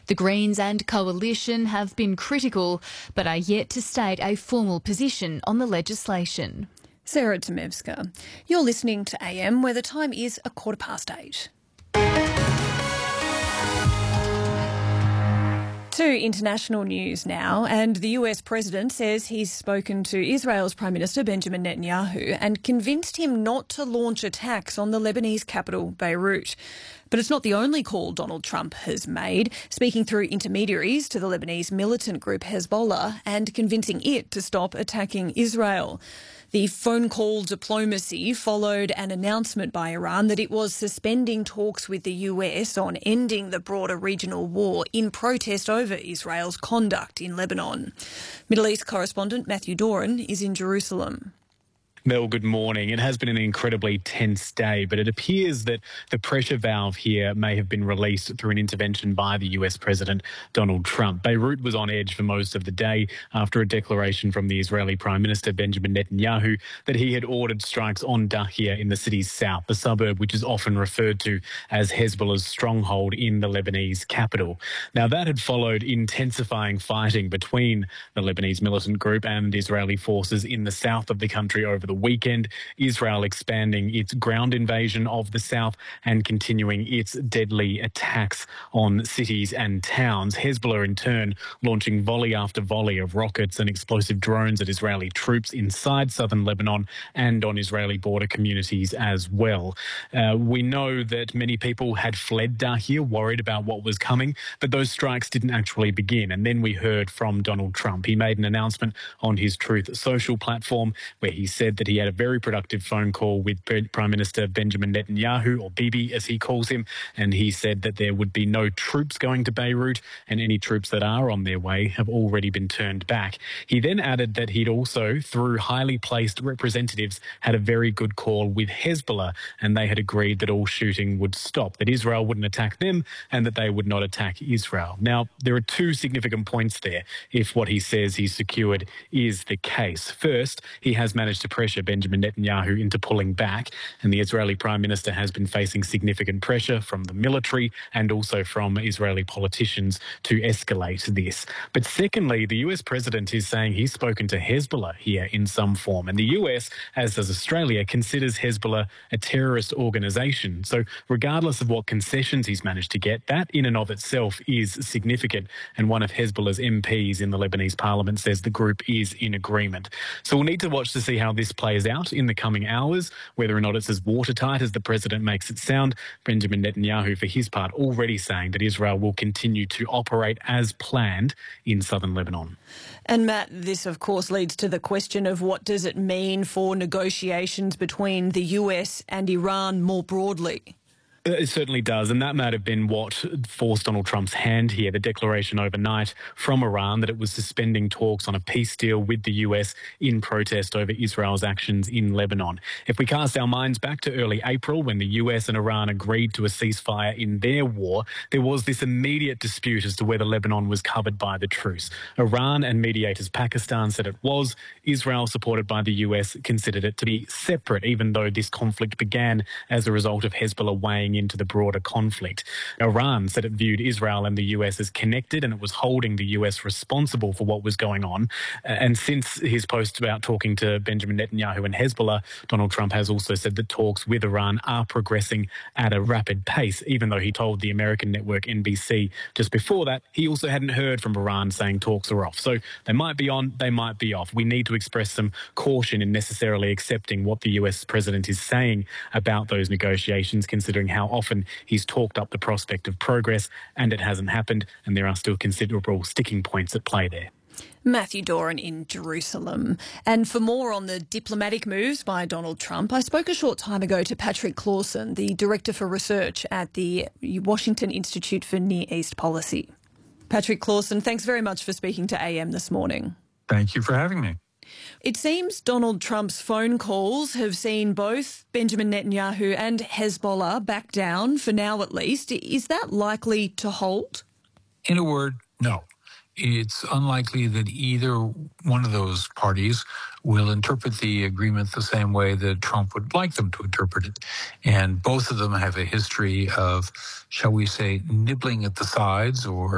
The Greens and Coalition have been critical, but are yet to state a formal position on the legislation. Sarah Demevska. You're listening to AM, where the time is 8:15. To international news now, and the US president says he's spoken to Israel's Prime Minister Benjamin Netanyahu and convinced him not to launch attacks on the Lebanese capital, Beirut. But it's not the only call Donald Trump has made, speaking through intermediaries to the Lebanese militant group Hezbollah and convincing it to stop attacking Israel. The phone call diplomacy followed an announcement by Iran that it was suspending talks with the US on ending the broader regional war in protest over Israel's conduct in Lebanon. Middle East correspondent Matthew Doran is in Jerusalem. Mel, good morning. It has been an incredibly tense day, but it appears that the pressure valve here may have been released through an intervention by the US President Donald Trump. Beirut was on edge for most of the day after a declaration from the Israeli Prime Minister Benjamin Netanyahu that he had ordered strikes on Dahia in the city's south, the suburb which is often referred to as Hezbollah's stronghold in the Lebanese capital. Now, that had followed intensifying fighting between the Lebanese militant group and Israeli forces in the south of the country over the weekend, Israel expanding its ground invasion of the south and continuing its deadly attacks on cities and towns. Hezbollah, in turn, launching volley after volley of rockets and explosive drones at Israeli troops inside southern Lebanon and on Israeli border communities as well. We know that many people had fled Dahia, worried about what was coming, but those strikes didn't actually begin. And then we heard from Donald Trump. He made an announcement on his Truth Social platform where he said that he had a very productive phone call with Prime Minister Benjamin Netanyahu, or Bibi as he calls him, and he said that there would be no troops going to Beirut, and any troops that are on their way have already been turned back. He then added that he'd also, through highly placed representatives, had a very good call with Hezbollah, and they had agreed that all shooting would stop, that Israel wouldn't attack them and that they would not attack Israel. Now, there are two significant points there if what he says he's secured is the case. First, he has managed to pressure Benjamin Netanyahu into pulling back, and the Israeli Prime Minister has been facing significant pressure from the military and also from Israeli politicians to escalate this. But secondly, the US President is saying he's spoken to Hezbollah here in some form, and the US, as does Australia, considers Hezbollah a terrorist organisation. So regardless of what concessions he's managed to get, that in and of itself is significant, and one of Hezbollah's MPs in the Lebanese parliament says the group is in agreement. So we'll need to watch to see how this plays out in the coming hours, whether or not it's as watertight as the president makes it sound. Benjamin Netanyahu, for his part, already saying that Israel will continue to operate as planned in southern Lebanon. And Matt, this of course leads to the question of what does it mean for negotiations between the US and Iran more broadly? It certainly does, and that might have been what forced Donald Trump's hand here, the declaration overnight from Iran that it was suspending talks on a peace deal with the US in protest over Israel's actions in Lebanon. If we cast our minds back to early April, when the US and Iran agreed to a ceasefire in their war, there was this immediate dispute as to whether Lebanon was covered by the truce. Iran and mediators Pakistan said it was. Israel, supported by the US, considered it to be separate, even though this conflict began as a result of Hezbollah weighing into the broader conflict. Iran said it viewed Israel and the US as connected, and it was holding the US responsible for what was going on. And since his post about talking to Benjamin Netanyahu and Hezbollah, Donald Trump has also said that talks with Iran are progressing at a rapid pace, even though he told the American network NBC just before that he also hadn't heard from Iran saying talks are off. So they might be on, they might be off. We need to express some caution in necessarily accepting what the US president is saying about those negotiations, considering how often he's talked up the prospect of progress and it hasn't happened, and there are still considerable sticking points at play there. Matthew Doran in Jerusalem. And for more on the diplomatic moves by Donald Trump, I spoke a short time ago to Patrick Clausen, the Director for Research at the Washington Institute for Near East Policy. Patrick Clausen, thanks very much for speaking to AM this morning. Thank you for having me. It seems Donald Trump's phone calls have seen both Benjamin Netanyahu and Hezbollah back down, for now at least. Is that likely to hold? In a word, no. It's unlikely that either one of those parties will interpret the agreement the same way that Trump would like them to interpret it. And both of them have a history of, shall we say, nibbling at the sides or